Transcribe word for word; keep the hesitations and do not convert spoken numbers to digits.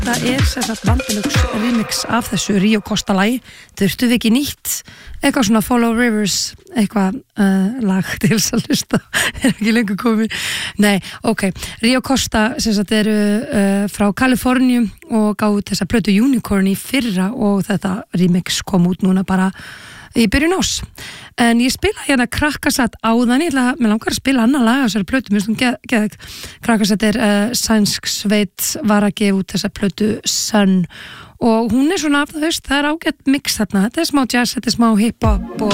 Þetta er sem sagt Vandilux remix af þessu Rio Costa lagi. Þurftu við ekki nýtt eitthvað svona Follow Rivers eitthvað uh, lag til þess að hlusta er ekki lengur komið. Nei, ok, Rio Costa sem sagt eru uh, frá Kaliforníu og gáðu þessa plötu Unicorn í fyrra og þetta remix kom út núna bara í byrjun ás. En ég spila hérna Krakkasat áðan, ég ætla að, mér langar að spila annar lag á þessari plötu, mér finnst hún geðveik. Krakkasat er uh, sænsk sveit, var að gefa út þessa plötu Sun og hún er svona, þú veist, það er ágætt mix þarna, þetta er smá jazz, þetta er smá hip-hop og